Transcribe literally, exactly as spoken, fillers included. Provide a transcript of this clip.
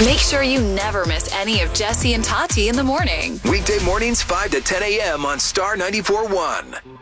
Make sure you never miss any of Jesse and Tati in the morning. Weekday mornings five to ten a.m. on Star ninety-four point one.